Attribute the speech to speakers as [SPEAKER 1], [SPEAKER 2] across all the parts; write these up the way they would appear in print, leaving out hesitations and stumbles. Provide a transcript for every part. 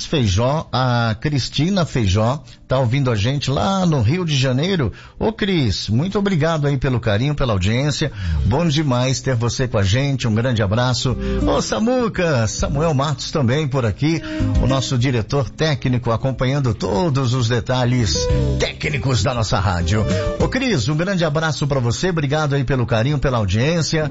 [SPEAKER 1] Cris Feijó, a Cristina Feijó, tá ouvindo a gente lá no Rio de Janeiro. Ô Cris, muito obrigado aí pelo carinho, pela audiência. Bom demais ter você com a gente, um grande abraço. Ô Samuca, Samuel Matos também por aqui, o nosso diretor técnico acompanhando todos os detalhes técnicos da nossa rádio. Ô Cris, um grande abraço pra você, obrigado aí pelo carinho, pela audiência.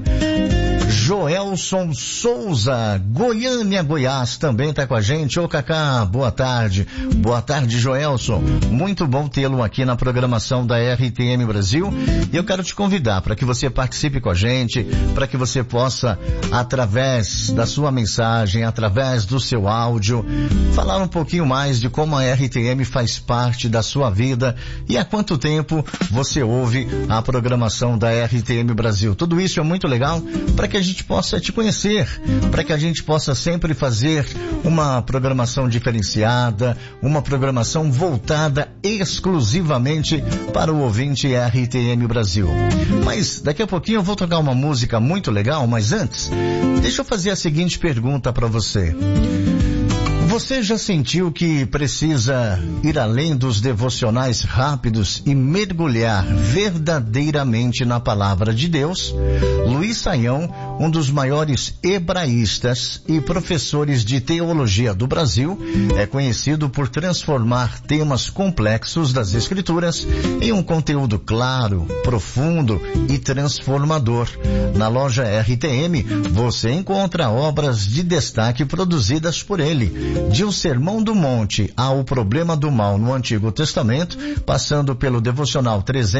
[SPEAKER 1] Joelson Souza, Goiânia, Goiás, também tá com a gente. Ô Cacá, boa tarde. Boa tarde, Joelson. Muito bom tê-lo aqui na programação da RTM Brasil. E eu quero te convidar para que você participe com a gente, para que você possa, através da sua mensagem, através do seu áudio, falar um pouquinho mais de como a RTM faz parte da sua vida e há quanto tempo você ouve a programação da RTM Brasil. Tudo isso é muito legal para que a gente possa te conhecer, para que a gente possa sempre fazer uma programação diferenciada, uma programação voltada exclusivamente para o ouvinte RTM Brasil. Mas daqui a pouquinho eu vou tocar uma música muito legal, mas antes, deixa eu fazer a seguinte pergunta para você. Você já sentiu que precisa ir além dos devocionais rápidos e mergulhar verdadeiramente na palavra de Deus? Luiz Saião, um dos maiores hebraístas e professores de teologia do Brasil, é conhecido por transformar temas complexos das Escrituras em um conteúdo claro, profundo e transformador. Na loja RTM, você encontra obras de destaque produzidas por ele, de O Sermão do Monte ao Problema do Mal no Antigo Testamento, passando pelo devocional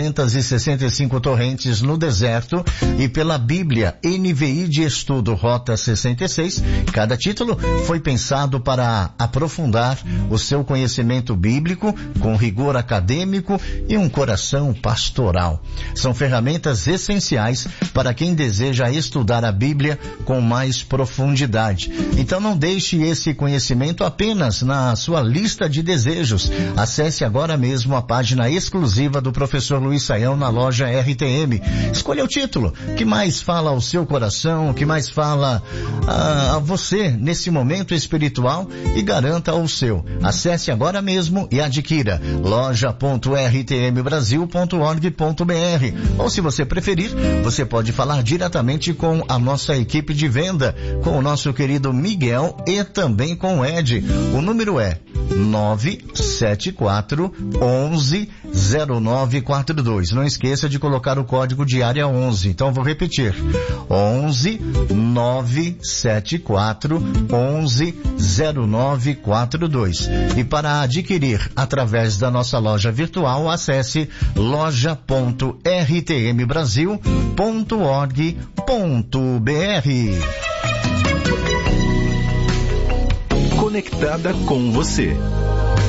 [SPEAKER 1] 365 Torrentes no Deserto e pela Bíblia NVI de Estudo Rota 66. Cada título foi pensado para aprofundar o seu conhecimento bíblico com rigor acadêmico e um coração pastoral. São ferramentas essenciais para quem deseja estudar a Bíblia com mais profundidade. Então não deixe esse conhecimento apenas na sua lista de desejos. Acesse agora mesmo a página exclusiva do professor Luiz Saião na loja RTM. Escolha o título que mais fala ao seu coração, que mais fala a você nesse momento espiritual e garanta o seu. Acesse agora mesmo e adquira loja.rtmbrasil.org.br, ou se você preferir, você pode falar diretamente com a nossa equipe de venda, com o nosso querido Miguel e também com o Ed. O número é 974-11-0942. Não esqueça de colocar o código de área 11. Então vou repetir. 11-974-11-0942. E para adquirir através da nossa loja virtual, acesse loja.rtmbrasil.org.br.
[SPEAKER 2] Conectada com você.